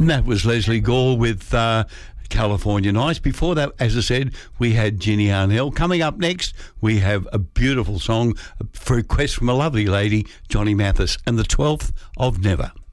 And that was Leslie Gore with California Nights. Before that, as I said, we had Ginny Arnell. Coming up next, we have a beautiful song for a request from a lovely lady, Johnny Mathis, and the 12th of Never.